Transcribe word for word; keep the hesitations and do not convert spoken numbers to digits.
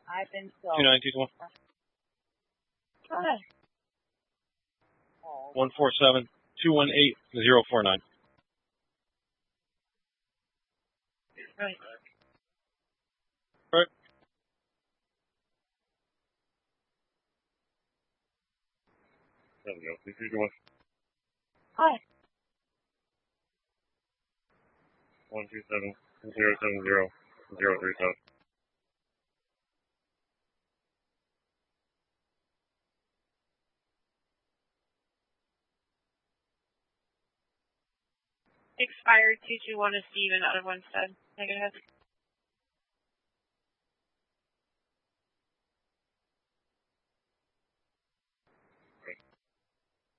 I've been so. Two nine two one. Hi. One four seven two one eight zero four nine. Right. Right. There we go. Three two one. Hi. One two seven zero seven zero zero three seven. Expired two two one is Steven out of Winstead. Negative.